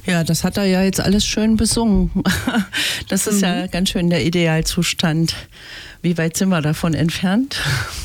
Ja, das hat er ja jetzt alles schön besungen. Das ist ja ganz schön der Idealzustand. Wie weit sind wir davon entfernt?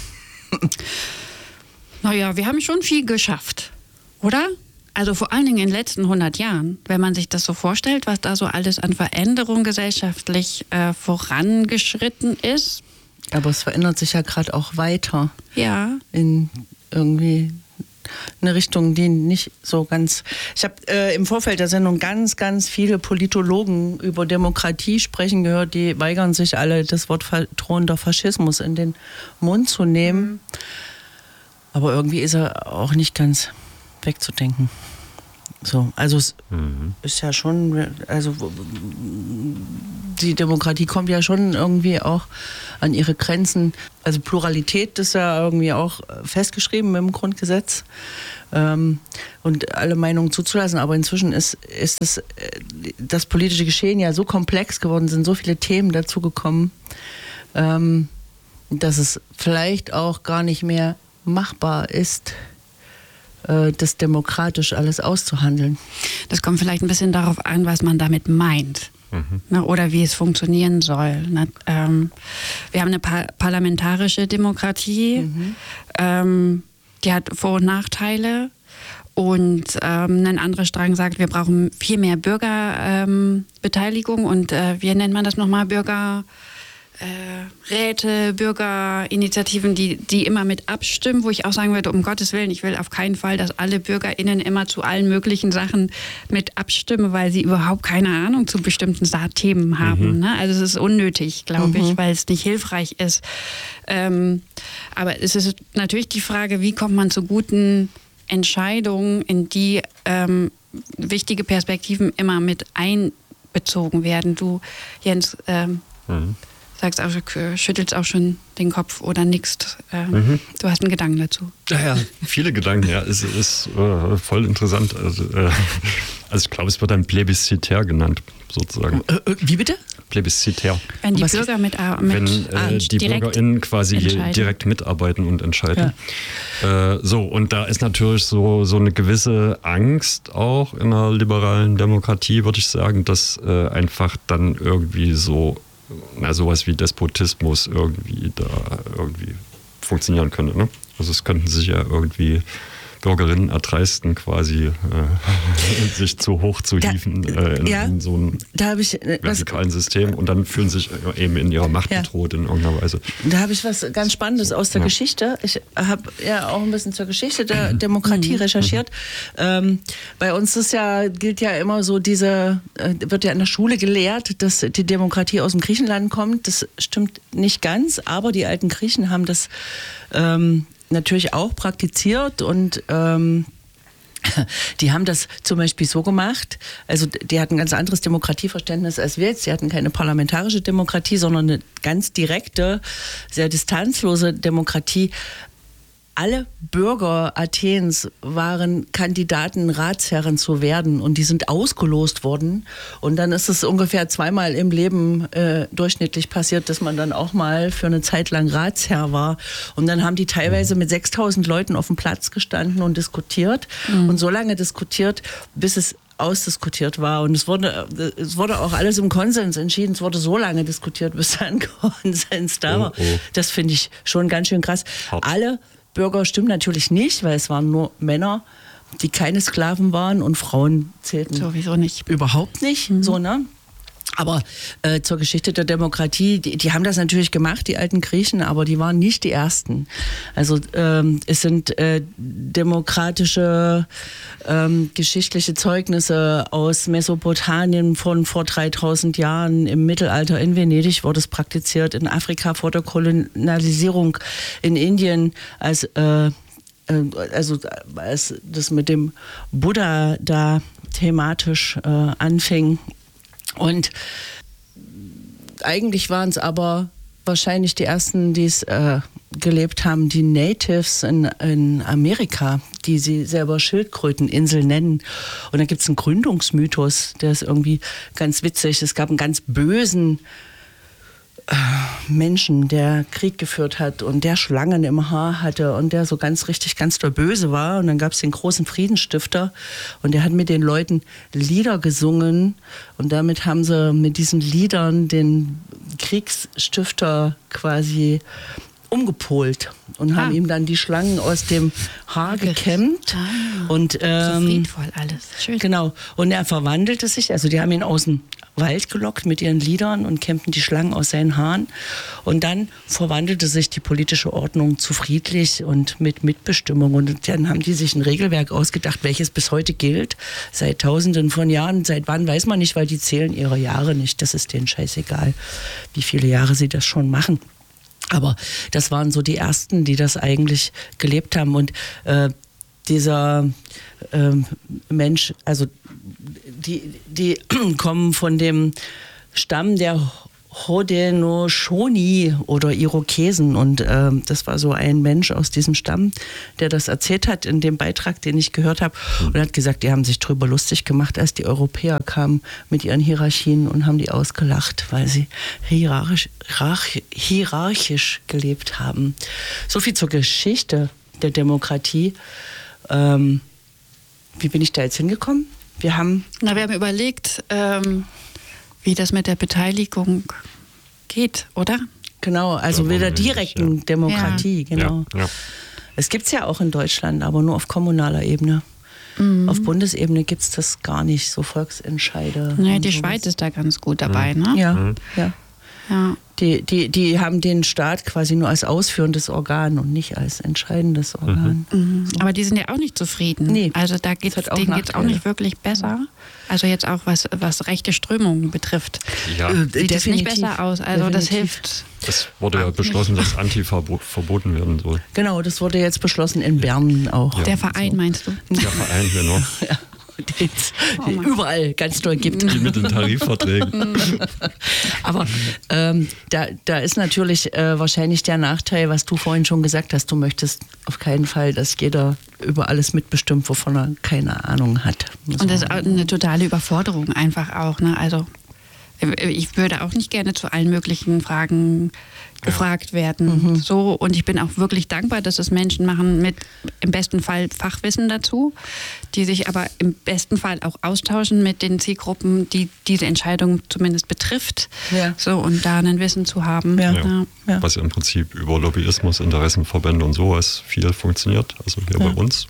Naja, wir haben schon viel geschafft, oder? Also vor allen Dingen in den letzten 100 Jahren, wenn man sich das so vorstellt, was da so alles an Veränderung gesellschaftlich vorangeschritten ist. Aber es verändert sich ja gerade auch weiter. Ja. In irgendwie eine Richtung, die nicht so ganz... Ich habe im Vorfeld der Sendung ganz, ganz viele Politologen über Demokratie sprechen gehört, die weigern sich alle, das Wort drohender Faschismus in den Mund zu nehmen. Aber irgendwie ist er auch nicht ganz wegzudenken. So, also es ist ja schon, also die Demokratie kommt ja schon irgendwie auch an ihre Grenzen. Also Pluralität ist ja irgendwie auch festgeschrieben im Grundgesetz und alle Meinungen zuzulassen. Aber inzwischen ist das politische Geschehen ja so komplex geworden, sind so viele Themen dazugekommen, dass es vielleicht auch gar nicht mehr machbar ist, das demokratisch alles auszuhandeln. Das kommt vielleicht ein bisschen darauf an, was man damit meint. Ne, oder wie es funktionieren soll. Ne? Wir haben eine parlamentarische Demokratie, die hat Vor- und Nachteile. Und ein anderer Strang sagt, wir brauchen viel mehr Bürgerbeteiligung und wie nennt man das nochmal? Räte, Bürgerinitiativen, die immer mit abstimmen, wo ich auch sagen würde, um Gottes Willen, ich will auf keinen Fall, dass alle BürgerInnen immer zu allen möglichen Sachen mit abstimmen, weil sie überhaupt keine Ahnung zu bestimmten Themen haben. Ne? Also es ist unnötig, glaube ich, weil es nicht hilfreich ist. Aber es ist natürlich die Frage, wie kommt man zu guten Entscheidungen, in die wichtige Perspektiven immer mit einbezogen werden. Du, Jens, sagst auch, schüttelst auch schon den Kopf oder nickst. Du hast einen Gedanken dazu. Ja, viele Gedanken. Ja, es ist voll interessant. Also ich glaube, es wird dann plebiszitär genannt, sozusagen. Wie bitte? Plebiszitär. Wenn die Bürger wenn die BürgerInnen quasi direkt mitarbeiten und entscheiden. Ja. Und da ist natürlich so eine gewisse Angst auch in einer liberalen Demokratie, würde ich sagen, dass einfach dann irgendwie sowas wie Despotismus irgendwie funktionieren könnte. Ne? Also es könnten sich ja irgendwie Bürgerinnen erdreisten, quasi sich zu hoch zu hieven in so einem vertikalen System und dann fühlen sich eben in ihrer Macht bedroht in irgendeiner Weise. Da habe ich was ganz Spannendes aus der Geschichte. Ich habe ja auch ein bisschen zur Geschichte der Demokratie recherchiert. Bei uns gilt ja immer so wird ja in der Schule gelehrt, dass die Demokratie aus dem Griechenland kommt. Das stimmt nicht ganz, aber die alten Griechen haben das natürlich auch praktiziert und die haben das zum Beispiel so gemacht, also die hatten ein ganz anderes Demokratieverständnis als wir jetzt. Sie hatten keine parlamentarische Demokratie, sondern eine ganz direkte, sehr distanzlose Demokratie. Alle Bürger Athens waren Kandidaten, Ratsherren zu werden und die sind ausgelost worden. Und dann ist es ungefähr zweimal im Leben durchschnittlich passiert, dass man dann auch mal für eine Zeit lang Ratsherr war. Und dann haben die teilweise mit 6.000 Leuten auf dem Platz gestanden und diskutiert. Und so lange diskutiert, bis es ausdiskutiert war. Und es wurde auch alles im Konsens entschieden. Es wurde so lange diskutiert, bis dann Konsens da war. Das finde ich schon ganz schön krass. Alle Bürger stimmt natürlich nicht, weil es waren nur Männer, die keine Sklaven waren und Frauen zählten sowieso nicht. Überhaupt nicht. So, ne? Aber zur Geschichte der Demokratie, die haben das natürlich gemacht, die alten Griechen, aber die waren nicht die Ersten. Also es sind demokratische geschichtliche Zeugnisse aus Mesopotamien von vor 3000 Jahren. Im Mittelalter in Venedig wurde es praktiziert, in Afrika vor der Kolonialisierung, in Indien als das mit dem Buddha da thematisch anfing. Und eigentlich waren es aber wahrscheinlich die ersten, die es gelebt haben, die Natives in Amerika, die sie selber Schildkröteninsel nennen. Und da gibt es einen Gründungsmythos, der ist irgendwie ganz witzig. Es gab einen ganz bösen Menschen, der Krieg geführt hat und der Schlangen im Haar hatte und der so ganz doll böse war. Und dann gab es den großen Friedensstifter und der hat mit den Leuten Lieder gesungen und damit haben sie mit diesen Liedern den Kriegsstifter quasi umgepolt und haben ihm dann die Schlangen aus dem Haar gekämmt. Und, so friedvoll alles. Schön. Genau. Und er verwandelte sich, also die haben ihn aus dem Wald gelockt mit ihren Liedern und kämmten die Schlangen aus seinen Haaren. Und dann verwandelte sich die politische Ordnung zu friedlich und mit Mitbestimmung. Und dann haben die sich ein Regelwerk ausgedacht, welches bis heute gilt, seit Tausenden von Jahren. Seit wann, weiß man nicht, weil die zählen ihre Jahre nicht. Das ist denen scheißegal, wie viele Jahre sie das schon machen. Aber das waren so die Ersten, die das eigentlich gelebt haben. Und dieser Mensch, also die kommen von dem Stamm der Haudenosaunee oder Irokesen. Und das war so ein Mensch aus diesem Stamm, der das erzählt hat in dem Beitrag, den ich gehört habe. Und er hat gesagt, die haben sich drüber lustig gemacht, als die Europäer kamen mit ihren Hierarchien und haben die ausgelacht, weil sie hierarchisch gelebt haben. So viel zur Geschichte der Demokratie. Wie bin ich da jetzt hingekommen? Wir haben überlegt, wie das mit der Beteiligung geht, oder? Genau, also mit der direkten Demokratie, genau. Ja. Es gibt es ja auch in Deutschland, aber nur auf kommunaler Ebene. Auf Bundesebene gibt es das gar nicht, so Volksentscheide. Nee, die Schweiz ist da ganz gut dabei, ne? Ja. Die haben den Staat quasi nur als ausführendes Organ und nicht als entscheidendes Organ. Aber die sind ja auch nicht zufrieden. Nee. Also denen geht es auch nicht wirklich besser. Also jetzt auch was rechte Strömungen betrifft. Ja. Sieht es nicht besser aus. Also das hilft. Es wurde ja beschlossen, dass Antifa verboten werden soll. Genau, das wurde jetzt beschlossen in Bern auch. Ja. Der Verein meinst du? Der Verein, genau. Ja. Den es überall ganz doll gibt. Die mit den Tarifverträgen. Aber da ist natürlich wahrscheinlich der Nachteil, was du vorhin schon gesagt hast. Du möchtest auf keinen Fall, dass jeder über alles mitbestimmt, wovon er keine Ahnung hat. Und das ist eine totale Überforderung einfach auch. Ne? Also ich würde auch nicht gerne zu allen möglichen Fragen gefragt werden. So, und ich bin auch wirklich dankbar, dass es Menschen machen mit im besten Fall Fachwissen dazu, die sich aber im besten Fall auch austauschen mit den Zielgruppen, die diese Entscheidung zumindest betrifft. Ja. So, und da ein Wissen zu haben. Ja. Was ja im Prinzip über Lobbyismus, Interessenverbände und sowas viel funktioniert, also hier bei uns.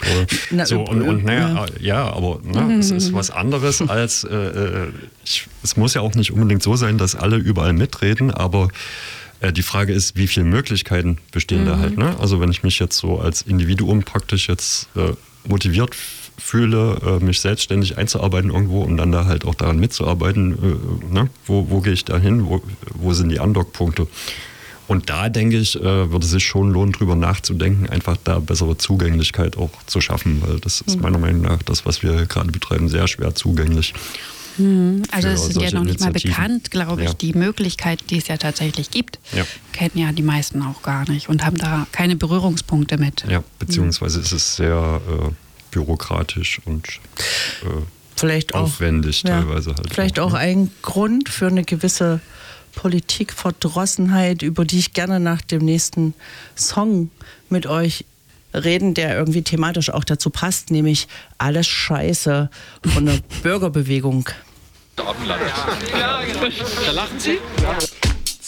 Aber es ist was anderes als es muss ja auch nicht unbedingt so sein, dass alle überall mitreden, aber die Frage ist, wie viele Möglichkeiten bestehen da halt. Ne? Also wenn ich mich jetzt so als Individuum praktisch jetzt motiviert fühle, mich selbstständig einzuarbeiten irgendwo und dann da halt auch daran mitzuarbeiten, wo gehe ich da hin, wo sind die Andockpunkte? Und da, denke ich, würde es sich schon lohnen, drüber nachzudenken, einfach da bessere Zugänglichkeit auch zu schaffen, weil das ist meiner Meinung nach das, was wir gerade betreiben, sehr schwer zugänglich. Also es ist ja noch nicht mal bekannt, glaube ich, die Möglichkeit, die es ja tatsächlich gibt, kennen ja die meisten auch gar nicht und haben da keine Berührungspunkte mit. Ja, beziehungsweise ist es sehr bürokratisch und vielleicht aufwendig teilweise. Halt vielleicht auch ein Grund für eine gewisse Politikverdrossenheit, über die ich gerne nach dem nächsten Song mit euch reden, der irgendwie thematisch auch dazu passt, nämlich Alles Scheiße von der Bürgerbewegung. Abendland. Ja, genau. Da lachen Sie?